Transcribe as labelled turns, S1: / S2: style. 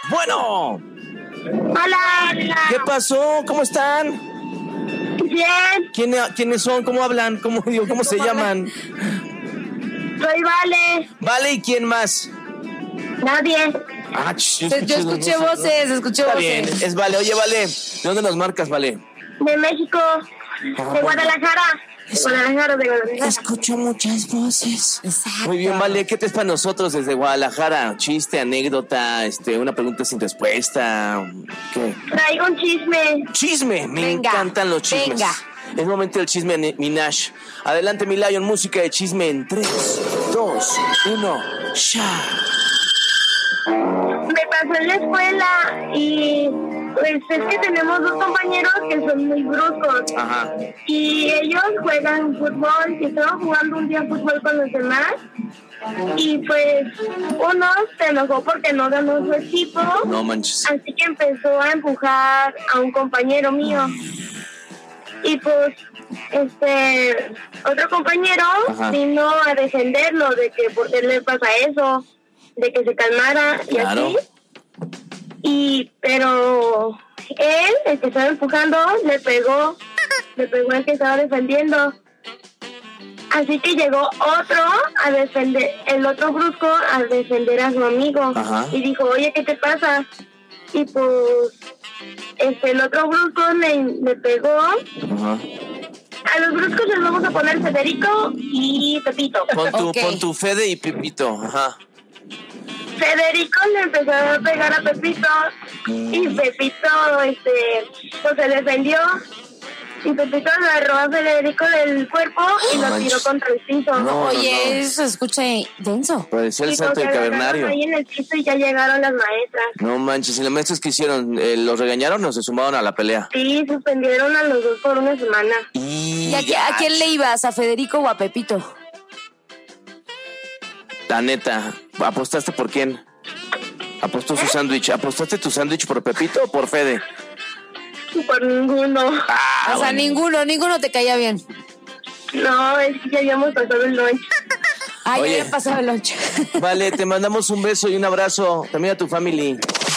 S1: Bueno.
S2: Hola.
S1: ¿Qué pasó? ¿Cómo están?
S2: Bien.
S1: ¿Quiénes son? ¿Cómo hablan? ¿Cómo se llaman?
S2: Soy Vale.
S1: Vale, ¿y quién más?
S2: Nadie.
S1: Yo
S3: escuché voces.
S1: Está bien, es Vale. Oye, Vale, ¿de dónde nos marcas, Vale?
S2: De México. De Guadalajara. De Guadalajara.
S3: Escucho muchas voces. Exacto.
S1: Muy bien, Vale, ¿qué te es para nosotros desde Guadalajara? ¿Chiste, anécdota, una pregunta sin respuesta? ¿Qué?
S2: Traigo un chisme.
S1: ¡Chisme! Me encantan los chismes.
S3: Venga.
S1: Es momento del chisme, Minash. Adelante, mi Lion, música de chisme en 3, 2, 1, ¡ya!
S2: Me pasó en la escuela y pues es que tenemos dos compañeros que son muy bruscos.
S1: Ajá.
S2: Y ellos juegan fútbol y estaban jugando un día fútbol con los demás. Y pues uno se enojó porque no ganó su equipo.
S1: No manches.
S2: Así que empezó a empujar a un compañero mío. Y pues otro compañero vino a defenderlo de que por qué le pasa eso, de que se calmara y
S1: claro.
S2: así. Pero él, el que estaba empujando, le pegó al que estaba defendiendo. Así que llegó otro a defender, el otro brusco a defender a su amigo.
S1: Ajá.
S2: Y dijo, oye, ¿qué te pasa? Y pues el otro brusco le pegó.
S1: Ajá.
S2: A los bruscos les vamos a poner Federico y Pepito.
S1: Pon tu Fede y Pepito. Ajá.
S2: Federico le empezó a pegar a Pepito y Pepito pues se defendió y Pepito agarró a Federico del cuerpo y lo tiró contra el piso.
S3: Oye, eso se escucha denso.
S1: Parecía el salto del cavernario.
S2: Ahí en el piso y ya llegaron las maestras.
S1: No manches, ¿y las maestras qué hicieron? ¿Los regañaron o se sumaron a la pelea?
S2: Sí, suspendieron a los dos por una semana.
S3: ¿Y a quién le ibas? ¿A Federico o a Pepito?
S1: La neta, ¿apostaste por quién? ¿Apostó su sándwich? ¿Apostaste tu sándwich por Pepito o por Fede?
S2: Por ninguno.
S3: O sea, ninguno te caía bien.
S2: No, es que ya habíamos pasado el lunch.
S3: Ya había pasado el lunch.
S1: Vale, te mandamos un beso y un abrazo. También a tu family.